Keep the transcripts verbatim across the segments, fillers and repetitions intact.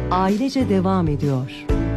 Ailece devam ediyor.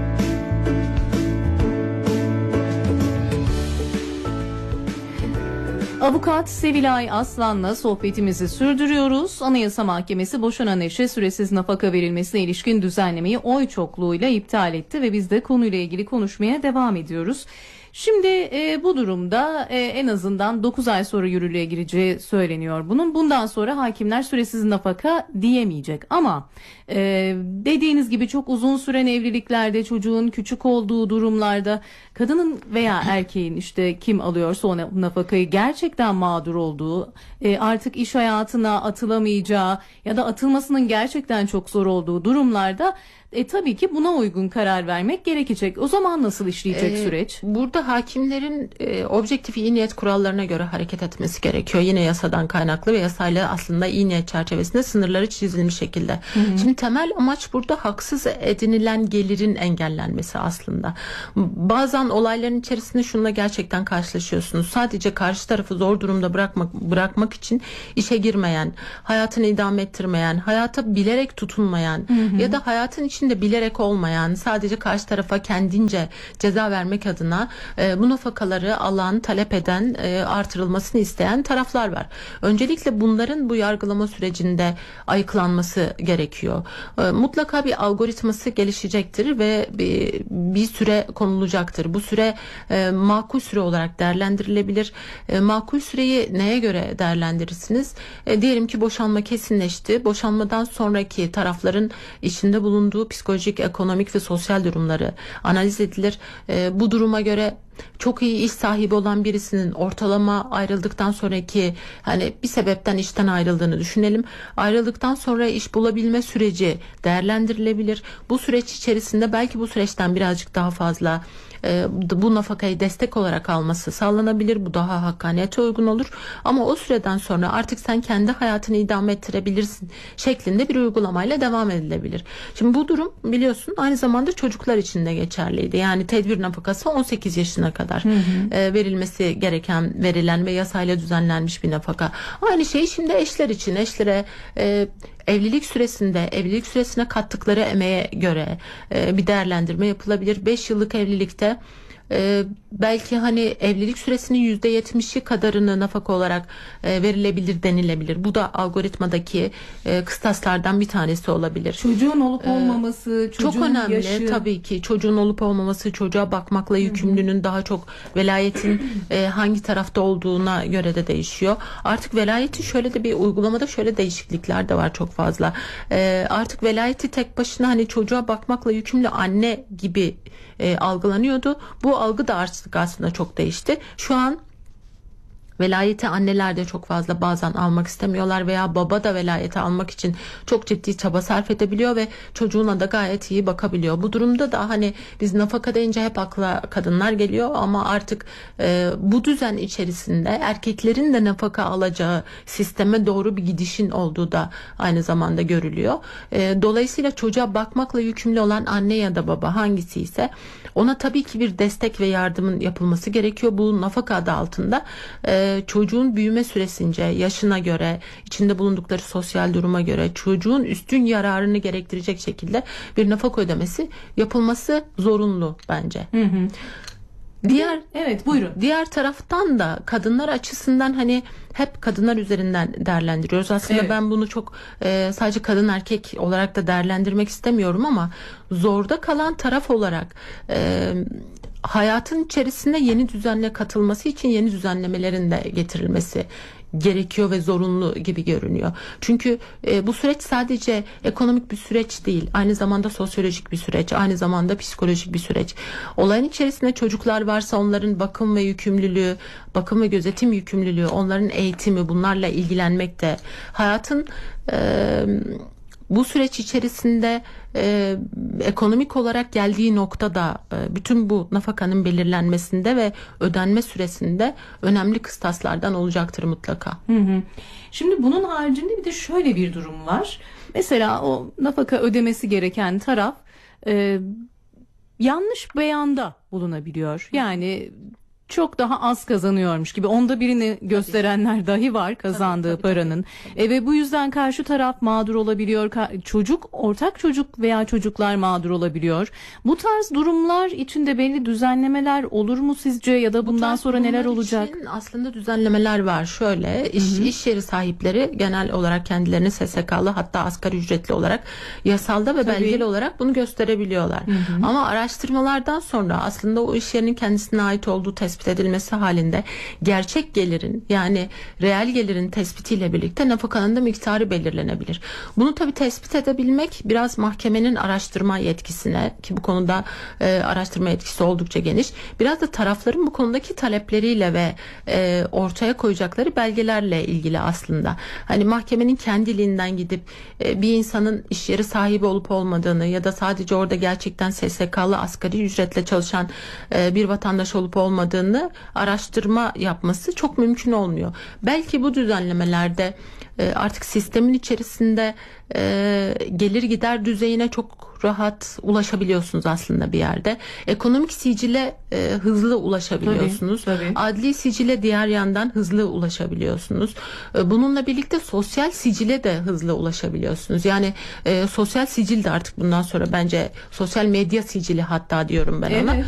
Avukat Sevilay Aslan'la sohbetimizi sürdürüyoruz. Anayasa Mahkemesi boşanan eşe süresiz nafaka verilmesine ilişkin düzenlemeyi oy çokluğuyla iptal etti ve biz de konuyla ilgili konuşmaya devam ediyoruz. Şimdi e, bu durumda e, en azından dokuz ay sonra yürürlüğe gireceği söyleniyor bunun. Bundan sonra hakimler süresiz nafaka diyemeyecek ama e, dediğiniz gibi çok uzun süren evliliklerde, çocuğun küçük olduğu durumlarda kadının veya erkeğin işte kim alıyorsa o nafakayı gerçekten mağdur olduğu, e, artık iş hayatına atılamayacağı ya da atılmasının gerçekten çok zor olduğu durumlarda E tabii ki buna uygun karar vermek gerekecek. O zaman nasıl işleyecek ee, süreç? Burada hakimlerin e, objektif iyi niyet kurallarına göre hareket etmesi gerekiyor. Yine yasadan kaynaklı ve yasayla aslında iyi niyet çerçevesinde sınırları çizilmiş şekilde. Hı hı. Şimdi temel amaç burada haksız edinilen gelirin engellenmesi aslında. Bazen olayların içerisinde şununla gerçekten karşılaşıyorsunuz. Sadece karşı tarafı zor durumda bırakmak bırakmak için işe girmeyen, hayatını idame ettirmeyen, hayata bilerek tutunmayan hı hı. ya da hayatın içinde de bilerek olmayan, sadece karşı tarafa kendince ceza vermek adına e, bu nafakaları alan, talep eden, e, artırılmasını isteyen taraflar var. Öncelikle bunların bu yargılama sürecinde ayıklanması gerekiyor. E, mutlaka bir algoritması gelişecektir ve bir, bir süre konulacaktır. Bu süre e, makul süre olarak değerlendirilebilir. E, makul süreyi neye göre değerlendirirsiniz? E, diyelim ki boşanma kesinleşti. Boşanmadan sonraki tarafların içinde bulunduğu psikolojik, ekonomik ve sosyal durumları analiz edilir. E, bu duruma göre çok iyi iş sahibi olan birisinin ortalama ayrıldıktan sonraki hani bir sebepten işten ayrıldığını düşünelim. Ayrıldıktan sonra iş bulabilme süreci değerlendirilebilir. Bu süreç içerisinde belki bu süreçten birazcık daha fazla e, bu nafakayı destek olarak alması sağlanabilir. Bu daha hakkaniyete uygun olur. Ama o süreden sonra artık sen kendi hayatını idame ettirebilirsin şeklinde bir uygulamayla devam edilebilir. Şimdi bu durum biliyorsun aynı zamanda çocuklar için de geçerliydi. Yani tedbir nafakası on sekiz yaşına kadar hı hı. E, verilmesi gereken, verilen ve yasayla düzenlenmiş bir nafaka. Aynı şey şimdi eşler için. Eşlere e, evlilik süresinde, evlilik süresine kattıkları emeğe göre e, bir değerlendirme yapılabilir. beş yıllık evlilikte Ee, belki hani evlilik süresinin yüzde yetmişi kadarını nafaka olarak e, verilebilir denilebilir. Bu da algoritmadaki e, kıstaslardan bir tanesi olabilir. Çocuğun olup olmaması, ee, çocuğun çok önemli yaşı. Tabii ki çocuğun olup olmaması, çocuğa bakmakla yükümlünün Hı-hı. daha çok velayetin e, hangi tarafta olduğuna göre de değişiyor. Artık velayetin şöyle de bir uygulamada şöyle değişiklikler de var çok fazla. E, artık velayeti tek başına hani çocuğa bakmakla yükümlü anne gibi e, algılanıyordu. Bu algı da artık aslında çok değişti. Şu an velayeti anneler de çok fazla bazen almak istemiyorlar veya baba da velayeti almak için çok ciddi çaba sarf edebiliyor ve çocuğuna da gayet iyi bakabiliyor. Bu durumda da hani biz nafaka deyince hep akla kadınlar geliyor ama artık e, bu düzen içerisinde erkeklerin de nafaka alacağı sisteme doğru bir gidişin olduğu da aynı zamanda görülüyor. E, dolayısıyla çocuğa bakmakla yükümlü olan anne ya da baba hangisi ise ona tabii ki bir destek ve yardımın yapılması gerekiyor. Bu nafaka adı altında e, çocuğun büyüme süresince, yaşına göre, içinde bulundukları sosyal duruma göre çocuğun üstün yararını gerektirecek şekilde bir nafaka ödemesi yapılması zorunlu bence. Hı hı. Diğer evet buyurun. Diğer taraftan da kadınlar açısından hani hep kadınlar üzerinden değerlendiriyoruz. Aslında evet. ben bunu çok e, sadece kadın erkek olarak da değerlendirmek istemiyorum ama zorda kalan taraf olarak e, hayatın içerisinde yeni düzenle katılması için yeni düzenlemelerin de getirilmesi gerekiyor ve zorunlu gibi görünüyor. Çünkü e, bu süreç sadece ekonomik bir süreç değil. Aynı zamanda sosyolojik bir süreç. Aynı zamanda psikolojik bir süreç. Olayın içerisinde çocuklar varsa onların bakım ve yükümlülüğü, bakım ve gözetim yükümlülüğü, onların eğitimi, bunlarla ilgilenmek de hayatın e, bu süreç içerisinde e, ekonomik olarak geldiği noktada e, bütün bu nafakanın belirlenmesinde ve ödenme süresinde önemli kıstaslardan olacaktır mutlaka. Hı hı. Şimdi bunun haricinde bir de şöyle bir durum var. Mesela o nafaka ödemesi gereken taraf e, yanlış beyanda bulunabiliyor. Yani çok daha az kazanıyormuş gibi. Onda birini gösterenler dahi var kazandığı Tabii, tabii, paranın. E, ve bu yüzden karşı taraf mağdur olabiliyor. Ka- çocuk, ortak çocuk veya çocuklar mağdur olabiliyor. Bu tarz durumlar içinde belli düzenlemeler olur mu sizce, ya da bundan tarz sonra neler durumlar olacak? için aslında düzenlemeler var. Şöyle iş, iş yeri sahipleri genel olarak kendilerini S S K'lı, hatta asgari ücretli olarak yasalda ve Tabii. belgeli olarak bunu gösterebiliyorlar. Ama araştırmalardan sonra aslında o iş yerinin kendisine ait olduğu tespit edilmesi halinde gerçek gelirin, yani reel gelirin tespitiyle birlikte nafakanın da miktarı belirlenebilir. Bunu tabii tespit edebilmek biraz mahkemenin araştırma yetkisine, ki bu konuda e, araştırma yetkisi oldukça geniş, biraz da tarafların bu konudaki talepleriyle ve e, ortaya koyacakları belgelerle ilgili aslında. Hani mahkemenin kendiliğinden gidip e, bir insanın iş yeri sahibi olup olmadığını ya da sadece orada gerçekten S S K'lı asgari ücretle çalışan e, bir vatandaş olup olmadığını araştırma yapması çok mümkün olmuyor. Belki bu düzenlemelerde e, artık sistemin içerisinde e, gelir gider düzeyine çok rahat ulaşabiliyorsunuz aslında bir yerde. Ekonomik sicile e, hızlı ulaşabiliyorsunuz. Tabii, tabii. Adli sicile diğer yandan hızlı ulaşabiliyorsunuz. E, bununla birlikte sosyal sicile de hızlı ulaşabiliyorsunuz. Yani e, sosyal sicil de artık bundan sonra bence sosyal medya sicili hatta diyorum ben ona. Evet.